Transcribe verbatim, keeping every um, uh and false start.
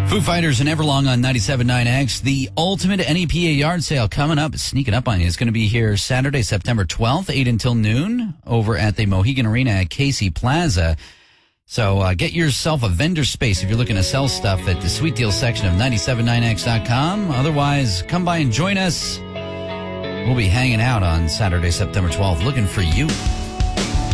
Foo Fighters and Everlong on ninety-seven point nine X. The ultimate N E P A yard sale coming up. It's sneaking up on you. It's going to be here Saturday, September twelfth, eight until noon, over at the Mohegan Arena at Casey Plaza. So uh, get yourself a vendor space if you're looking to sell stuff at the Sweet Deal section of ninety-seven point nine X dot com. Otherwise, come by and join us. We'll be hanging out on Saturday, September twelfth, looking for you.